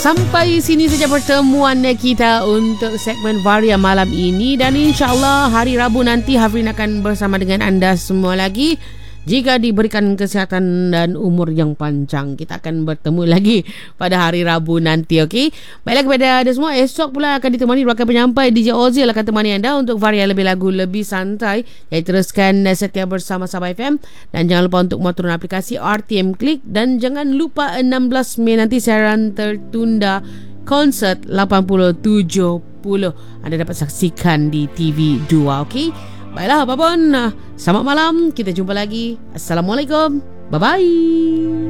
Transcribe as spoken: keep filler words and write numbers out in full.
Sampai sini saja pertemuan kita untuk segmen Varia malam ini. Dan insyaAllah hari Rabu nanti Hafrin akan bersama dengan anda semua lagi. Jika diberikan kesihatan dan umur yang panjang, kita akan bertemu lagi pada hari Rabu nanti, okey? Baiklah kepada anda semua, esok pula akan ditemani rakan penyampai D J Ozil akan temani anda untuk Varia lebih lagu lebih santai. Jadi teruskan setia bersama Sabah F M dan jangan lupa untuk muat turun aplikasi R T M Click dan jangan lupa enam belas Mei nanti siaran tertunda konsert lapan puluh tujuh puluh anda dapat saksikan di T V dua, okey? Baiklah, apapun, selamat malam. Kita jumpa lagi. Assalamualaikum. Bye-bye.